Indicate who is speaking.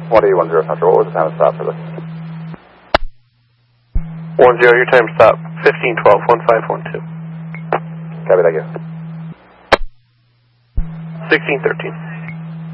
Speaker 1: 1D10 Central, what was the time of stop for this?
Speaker 2: 10, your time to stop, 1512, 1512.
Speaker 1: Copy, thank you.
Speaker 2: 1613.